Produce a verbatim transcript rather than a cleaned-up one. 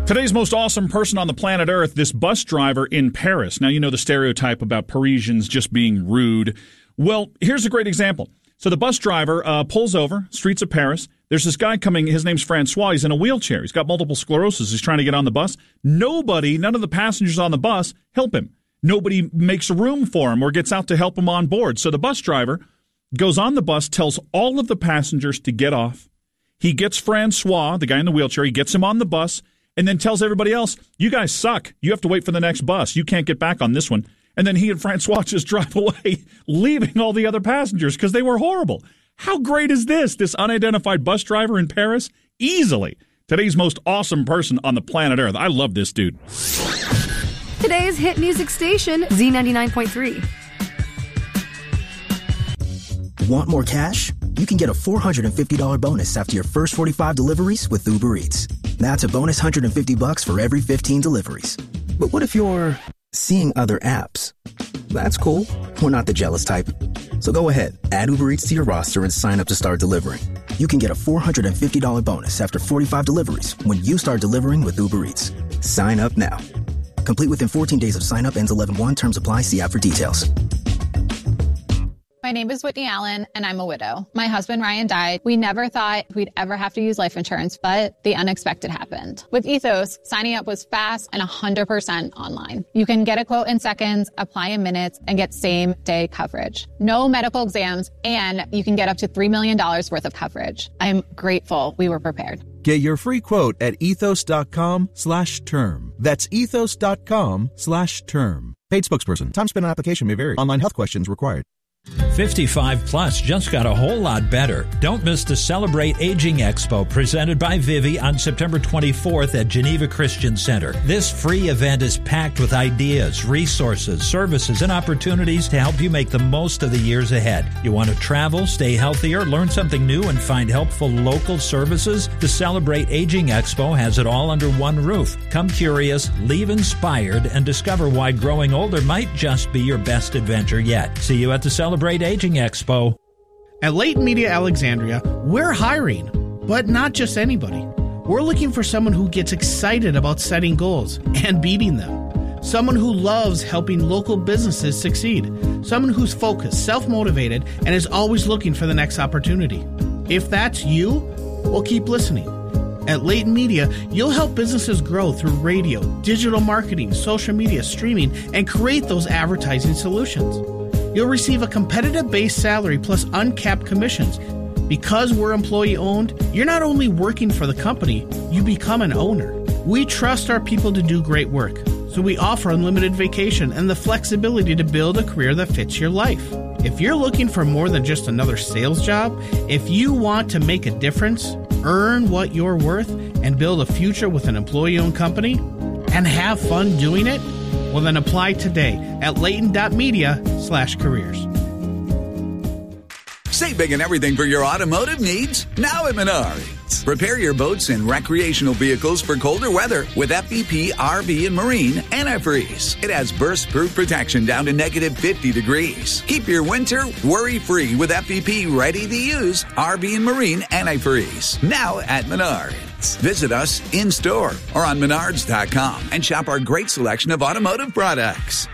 Today's most awesome person on the planet Earth, this bus driver in Paris. Now, you know the stereotype about Parisians just being rude. Well, here's a great example. So the bus driver uh, pulls over, streets of Paris. There's this guy coming. His name's Francois. He's in a wheelchair. He's got multiple sclerosis. He's trying to get on the bus. Nobody, none of the passengers on the bus help him. Nobody makes room for him or gets out to help him on board. So the bus driver goes on the bus, tells all of the passengers to get off. He gets Francois, the guy in the wheelchair, he gets him on the bus, and then tells everybody else, you guys suck. You have to wait for the next bus. You can't get back on this one. And then he and Francois just drive away, leaving all the other passengers because they were horrible. How great is this? This unidentified bus driver in Paris? Easily today's most awesome person on the planet Earth. I love this dude. Today's hit music station, Z ninety-nine point three. Want more cash? You can get a four hundred fifty dollars bonus after your first forty-five deliveries with Uber Eats. That's a bonus one hundred fifty bucks for every fifteen deliveries. But what if you're seeing other apps? That's cool. We're not the jealous type. So go ahead, add Uber Eats to your roster and sign up to start delivering. You can get a four hundred fifty dollars bonus after forty-five deliveries when you start delivering with Uber Eats. Sign up now. Complete within fourteen days of sign up, ends eleven one. Terms apply. See app for details. My name is Whitney Allen, and I'm a widow. My husband, Ryan, died. We never thought we'd ever have to use life insurance, but the unexpected happened. With Ethos, signing up was fast and one hundred percent online. You can get a quote in seconds, apply in minutes, and get same-day coverage. No medical exams, and you can get up to three million dollars worth of coverage. I'm grateful we were prepared. Get your free quote at ethos.com slash term. That's ethos.com slash term. Paid spokesperson. Time spent on application may vary. Online health questions required. fifty-five plus just got a whole lot better. Don't miss the Celebrate Aging Expo presented by Vivi on September twenty-fourth at Geneva Christian Center. This free event is packed with ideas, resources, services, and opportunities to help you make the most of the years ahead. You want to travel, stay healthier, learn something new, and find helpful local services? The Celebrate Aging Expo has it all under one roof. Come curious, leave inspired, and discover why growing older might just be your best adventure yet. See you at the Celebrate Celebrate Aging Expo. At Leighton Media Alexandria, we're hiring, but not just anybody. We're looking for someone who gets excited about setting goals and beating them. Someone who loves helping local businesses succeed. Someone who's focused, self-motivated, and is always looking for the next opportunity. If that's you, well, keep listening. At Leighton Media, you'll help businesses grow through radio, digital marketing, social media, streaming, and create those advertising solutions. You'll receive a competitive base salary plus uncapped commissions. Because we're employee-owned, you're not only working for the company, you become an owner. We trust our people to do great work, so we offer unlimited vacation and the flexibility to build a career that fits your life. If you're looking for more than just another sales job, if you want to make a difference, earn what you're worth, and build a future with an employee-owned company, and have fun doing it, well, then apply today at leighton.media slash careers. Save big and everything for your automotive needs now at Menards. Prepare your boats and recreational vehicles for colder weather with F V P R V and Marine Antifreeze. It has burst-proof protection down to negative fifty degrees. Keep your winter worry-free with F V P ready-to-use R V and Marine Antifreeze. Now at Menards. Visit us in-store or on menards dot com and shop our great selection of automotive products.